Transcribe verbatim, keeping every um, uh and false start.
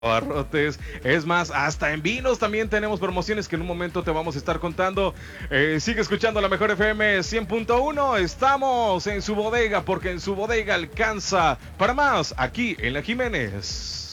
Abarrotes, es más, hasta en vinos también tenemos promociones que en un momento te vamos a estar contando. Eh, sigue escuchando la mejor F M cien punto uno, estamos en su bodega porque en su bodega alcanza para más aquí en La Jiménez.